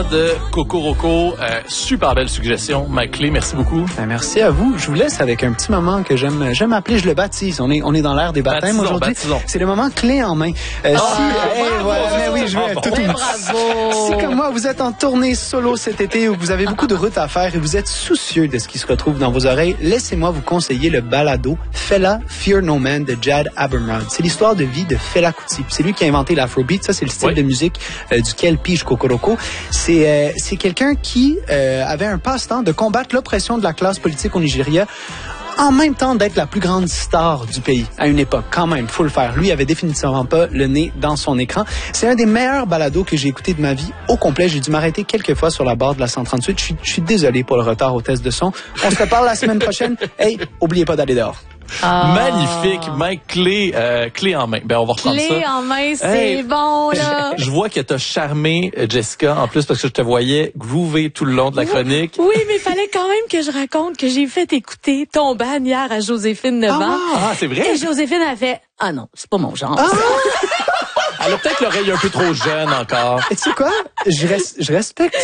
de Cocoroco. Super belle suggestion. Mike Clé, merci beaucoup. Merci à vous. Je vous laisse avec un petit moment que j'aime appeler, je le baptise. On est dans l'ère des baptêmes aujourd'hui. C'est le moment clé en main. Si comme moi, vous êtes en tournée solo cet été ou vous avez beaucoup de routes à faire et vous êtes soucieux de ce qui se retrouve dans vos oreilles, laissez-moi vous conseiller le balado Fela Fear No Man de Jad Abumrad. C'est l'histoire de vie de Fela Kuti. C'est lui qui a inventé l'afrobeat. Ça, c'est le style de musique duquel pige Cocoroco. C'est quelqu'un qui avait un passe-temps de combattre l'oppression de la classe politique au Nigeria en même temps d'être la plus grande star du pays à une époque. Quand même, faut le faire. Lui avait définitivement pas le nez dans son écran. C'est un des meilleurs balados que j'ai écouté de ma vie au complet. J'ai dû m'arrêter quelques fois sur la barre de la 138. Je suis désolé pour le retard au test de son. On se reparle la semaine prochaine. Hey, oubliez pas d'aller dehors. Magnifique, Mike Clé, clé en main. Ben on va reprendre ça. Clé en main, c'est bon là. Je vois que t'as charmé Jessica en plus parce que je te voyais groover tout le long de la chronique. Oui, mais il fallait quand même que je raconte que j'ai fait écouter ton ban hier à Joséphine 9 ans. Ah, c'est vrai. Et Joséphine a fait non, c'est pas mon genre. Elle a peut-être l'oreille un peu trop jeune encore. Et tu sais quoi? Je respecte